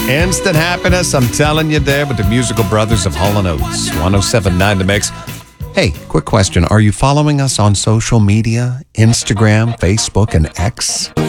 Instant happiness, I'm telling you there, with the musical brothers of Hall & Oates. 107.9 The Mix. Hey, quick question. Are you following us on social media? Instagram, Facebook, and X?